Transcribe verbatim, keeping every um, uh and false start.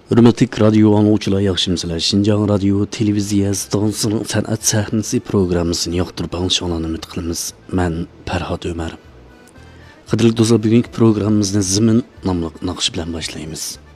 Hürmetlik radyo anlıqçılar yaxşımsızlar. Şinjan radyo televiziya stansiyasının san'at sahnasi programmasini yoqtirib anglashinglarni umid qilamiz. Men Farhod Ömer. Qadrli do'stlar, bugungi programmamizni Zimin nomli naqsh bilan boshlaymiz.